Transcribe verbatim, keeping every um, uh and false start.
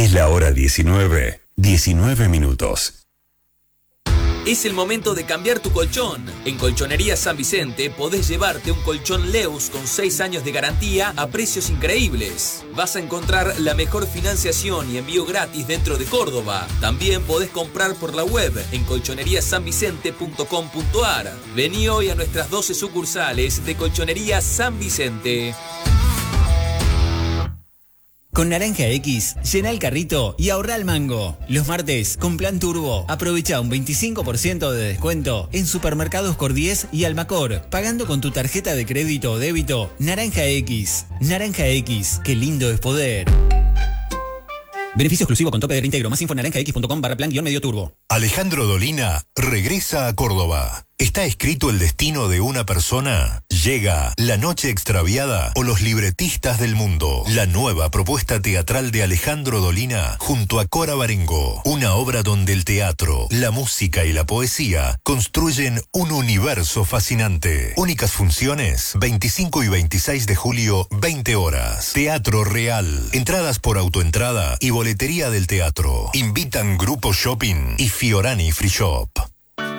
Es la hora diecinueve, diecinueve minutos. Es el momento de cambiar tu colchón. En Colchonería San Vicente podés llevarte un colchón Leus con seis años de garantía a precios increíbles. Vas a encontrar la mejor financiación y envío gratis dentro de Córdoba. También podés comprar por la web en colchonería san vicente punto com punto a r. Vení hoy a nuestras doce sucursales de Colchonería San Vicente. Con Naranja X, llena el carrito y ahorra el mango. Los martes, con Plan Turbo, aprovecha un veinticinco por ciento de descuento en Supermercados Cordies y Almacor, pagando con tu tarjeta de crédito o débito Naranja X. Naranja X, qué lindo es poder. Beneficio exclusivo con tope de reintegro. Más info en naranja x punto com barra plan guión medio turbo. Alejandro Dolina regresa a Córdoba. ¿Está escrito el destino de una persona? Llega La Noche Extraviada o Los Libretistas del Mundo. La nueva propuesta teatral de Alejandro Dolina junto a Cora Barengo. Una obra donde el teatro, la música y la poesía construyen un universo fascinante. Únicas funciones, veinticinco y veintiséis de julio, veinte horas. Teatro Real. Entradas por autoentrada y boletería del teatro. Invitan Grupo Shopping y Fiorani Free Shop.